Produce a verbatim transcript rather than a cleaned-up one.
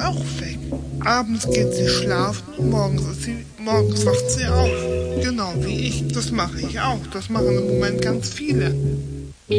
auch weg. Abends geht sie schlafen und morgens, ist sie, morgens wacht sie auf. Genau wie ich. Das mache ich auch. Das machen im Moment ganz viele.